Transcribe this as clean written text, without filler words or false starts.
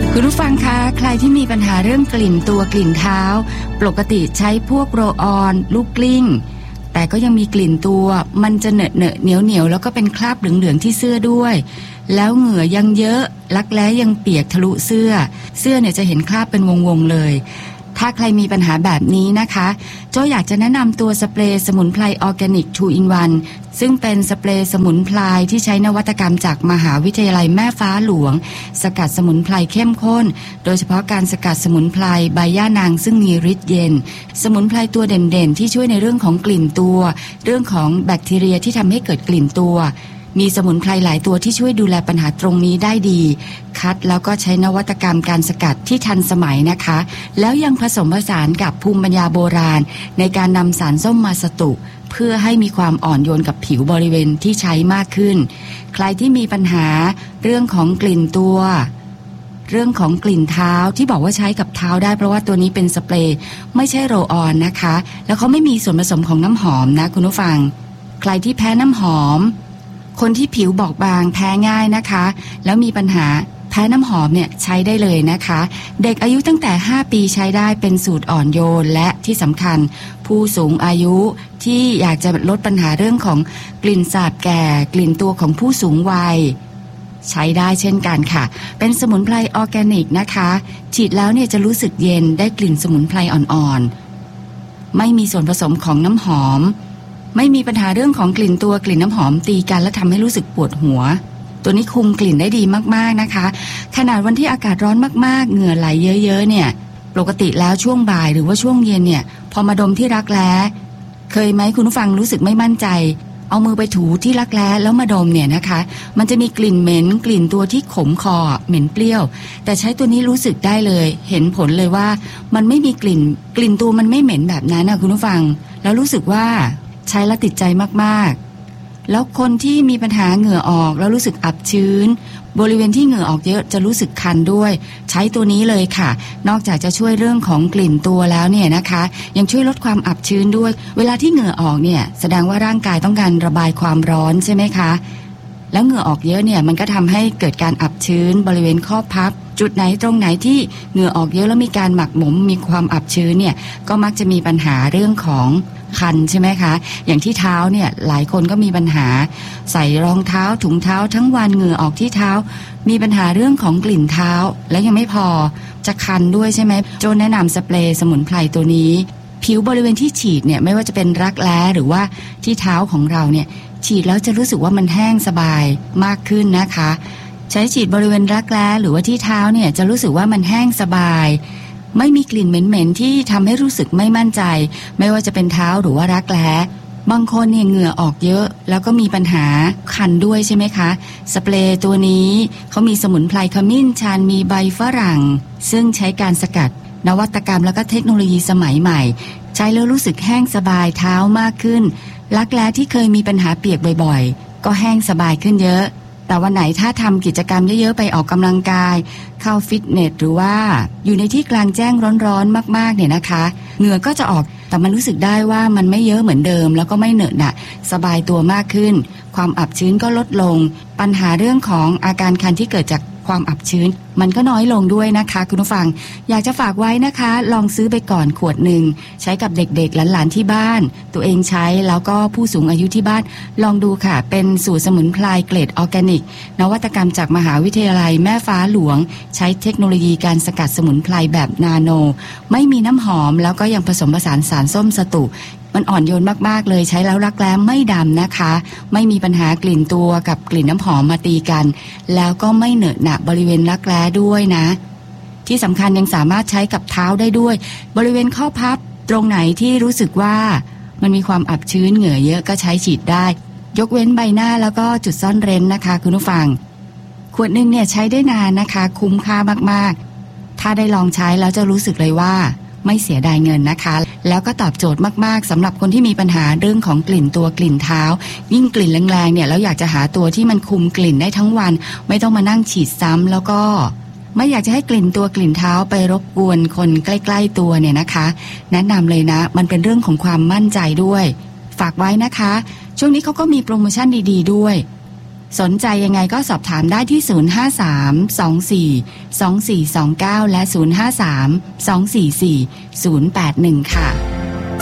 คุณผู้ฟังคะใครที่มีปัญหาเรื่องกลิ่นตัวกลิ่นเท้าปกติใช้พวกโรลออนลูกกลิ้งแต่ก็ยังมีกลิ่นตัวมันจะเหนอะเหนียวแล้วก็เป็นคราบเหลืองๆที่เสื้อด้วยแล้วเหงื่อยังเยอะรักแร้ยังเปียกทะลุเสื้อเนี่ยจะเห็นคราบเป็นวงๆเลยถ้าใครมีปัญหาแบบนี้นะคะโจ้อยากจะแนะนำตัวสเปรย์สมุนไพรออร์แกนิก 2 in 1 ซึ่งเป็นสเปรย์สมุนไพรที่ใช้นวัตกรรมจากมหาวิทยาลัยแม่ฟ้าหลวงสกัดสมุนไพรเข้มข้นโดยเฉพาะการสกัดสมุนไพรใบย่านางซึ่งมีฤทธิ์เย็นสมุนไพรตัวเด่นๆที่ช่วยในเรื่องของกลิ่นตัวเรื่องของแบคทีเรียที่ทำให้เกิดกลิ่นตัวมีสมุนไพรหลายตัวที่ช่วยดูแลปัญหาตรงนี้ได้ดีคัดแล้วก็ใช้นวัตกรรมการสกัดที่ทันสมัยนะคะแล้วยังผสมผสานกับภูมิปัญญาโบราณในการนำสารส้มมาสตุเพื่อให้มีความอ่อนโยนกับผิวบริเวณที่ใช้มากขึ้นใครที่มีปัญหาเรื่องของกลิ่นตัวเรื่องของกลิ่นเท้าที่บอกว่าใช้กับเท้าได้เพราะว่าตัวนี้เป็นสเปรย์ไม่ใช่โรลออนนะคะแล้วเขาไม่มีส่วนผสมของน้ำหอมนะคุณผู้ฟังใครที่แพ้น้ำหอมคนที่ผิวบอบบางแพ้ง่ายนะคะแล้วมีปัญหาแพ้น้ำหอมเนี่ยใช้ได้เลยนะคะเด็กอายุตั้งแต่5ปีใช้ได้เป็นสูตรอ่อนโยนและที่สำคัญผู้สูงอายุที่อยากจะลดปัญหาเรื่องของกลิ่นสาบแก่กลิ่นตัวของผู้สูงวัยใช้ได้เช่นกันค่ะเป็นสมุนไพรออร์แกนิกนะคะฉีดแล้วเนี่ยจะรู้สึกเย็นได้กลิ่นสมุนไพรอ่อนๆไม่มีส่วนผสมของน้ำหอมไม่มีปัญหาเรื่องของกลิ่นตัวกลิ่นน้ำหอมตีกันและทำให้รู้สึกปวดหัวตัวนี้คุมกลิ่นได้ดีมากๆนะคะขนาดวันที่อากาศร้อนมากๆเหงื่อไหลเยอะๆเนี่ยปกติแล้วช่วงบ่ายหรือว่าช่วงเย็นเนี่ยพอมาดมที่รักแร้เคยไหมคุณผู้ฟังรู้สึกไม่มั่นใจเอามือไปถูที่รักแร้แล้วมาดมเนี่ยนะคะมันจะมีกลิ่นเหม็นกลิ่นตัวที่ขมคอเหม็นเปรี้ยวแต่ใช้ตัวนี้รู้สึกได้เลยเห็นผลเลยว่ามันไม่มีกลิ่นตัวมันไม่เหม็นแบบนั้นนะคุณผู้ฟังแล้วรู้สึกว่าใช้แล้วติดใจมากๆแล้วคนที่มีปัญหาเหงื่อออกแล้วรู้สึกอับชื้นบริเวณที่เหงื่อออกเยอะจะรู้สึกคันด้วยใช้ตัวนี้เลยค่ะนอกจากจะช่วยเรื่องของกลิ่นตัวแล้วเนี่ยนะคะยังช่วยลดความอับชื้นด้วยเวลาที่เหงื่อออกเนี่ยแสดงว่าร่างกายต้องการระบายความร้อนใช่ไหมคะแล้วเหงื่อออกเยอะเนี่ยมันก็ทำให้เกิดการอับชื้นบริเวณข้อพับจุดไหนตรงไหนที่เหงื่อออกเยอะแล้วมีการหมักหมมมีความอับชื้นเนี่ยก็มักจะมีปัญหาเรื่องของคันใช่ไหมคะอย่างที่เท้าเนี่ยหลายคนก็มีปัญหาใส่รองเท้าถุงเท้าทั้งวันเหงื่อออกที่เท้ามีปัญหาเรื่องของกลิ่นเท้าและยังไม่พอจะคันด้วยใช่ไหมโจแนะนำสเปรย์สมุนไพรตัวนี้ผิวบริเวณที่ฉีดเนี่ยไม่ว่าจะเป็นรักแร้หรือว่าที่เท้าของเราเนี่ยฉีดแล้วจะรู้สึกว่ามันแห้งสบายมากขึ้นนะคะใช้ฉีดบริเวณรักแร้หรือว่าที่เท้าเนี่ยจะรู้สึกว่ามันแห้งสบายไม่มีกลิ่นเหม็นๆที่ทำให้รู้สึกไม่มั่นใจไม่ว่าจะเป็นเท้าหรือว่ารักแร้บางคนเนี่ยเหงื่อออกเยอะแล้วก็มีปัญหาคันด้วยใช่ไหมคะสเปรย์ตัวนี้เขามีสมุนไพรขมิ้นชันมีใบฝรั่งซึ่งใช้การสกัดนวัตกรรมแล้วก็เทคโนโลยีสมัยใหม่ใช้แล้วรู้สึกแห้งสบายเท้ามากขึ้นรักแร้ที่เคยมีปัญหาเปียกบ่อยๆก็แห้งสบายขึ้นเยอะแต่วันไหนถ้าทำกิจกรรมเยอะๆไปออกกำลังกายเข้าฟิตเนสหรือว่าอยู่ในที่กลางแจ้งร้อนๆมากๆเนี่ยนะคะเหงื่อก็จะออกแต่มันรู้สึกได้ว่ามันไม่เยอะเหมือนเดิมแล้วก็ไม่เหนอะหนะสบายตัวมากขึ้นความอับชื้นก็ลดลงปัญหาเรื่องของอาการคันที่เกิดจากความอับชื้นมันก็น้อยลงด้วยนะคะคุณผู้ฟังอยากจะฝากไว้นะคะลองซื้อไปก่อนขวดหนึ่งใช้กับเด็กๆหลานๆที่บ้านตัวเองใช้แล้วก็ผู้สูงอายุที่บ้านลองดูค่ะเป็นสูตรสมุนไพรเกรดออร์แกนิกนวัตกรรมจากมหาวิทยาลัยแม่ฟ้าหลวงใช้เทคโนโลยีการสกัดสมุนไพรแบบนาโนไม่มีน้ำหอมแล้วก็ยังผสมผสานสารส้มสตุมันอ่อนโยนมากๆเลยใช้แล้วรักแร้ไม่ดำนะคะไม่มีปัญหากลิ่นตัวกับกลิ่นน้ำหอมมาตีกันแล้วก็ไม่เหนอะหนะบริเวณรักแร้ด้วยนะที่สำคัญยังสามารถใช้กับเท้าได้ด้วยบริเวณข้อพับตรงไหนที่รู้สึกว่ามันมีความอับชื้นเหงื่อเยอะก็ใช้ฉีดได้ยกเว้นใบหน้าแล้วก็จุดซ่อนเร้นนะคะคุณผู้ฟังขวดนึงเนี่ยใช้ได้นานนะคะคุ้มค่ามากๆถ้าได้ลองใช้แล้วจะรู้สึกเลยว่าไม่เสียดายเงินนะคะแล้วก็ตอบโจทย์มากๆสำหรับคนที่มีปัญหาเรื่องของกลิ่นตัวกลิ่นเท้ายิ่งกลิ่นแรงๆเนี่ยแล้วอยากจะหาตัวที่มันคุมกลิ่นได้ทั้งวันไม่ต้องมานั่งฉีดซ้ำแล้วก็ไม่อยากจะให้กลิ่นตัวกลิ่นเท้าไปรบกวนคนใกล้ๆตัวเนี่ยนะคะแนะนำเลยนะมันเป็นเรื่องของความมั่นใจด้วยฝากไว้นะคะช่วงนี้เขาก็มีโปรโมชั่นดีๆด้วยสนใจยังไงก็สอบถามได้ที่ 053 24 2429 และ 053 244 081 ค่ะ